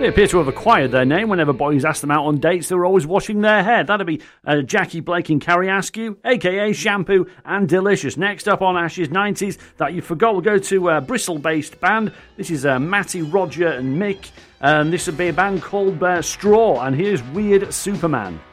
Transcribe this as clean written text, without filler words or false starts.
They appear to have acquired their name whenever boys asked them out on dates. They were always washing their hair. That'd be Jackie Blake and Carrie Askew, a.k.a. Shampoo and Delicious. Next up on Ash's 90s that you forgot, we'll go to a Bristol-based band. This is Matty, Roger and Mick. This would be a band called Straw, and here's Weird Superman.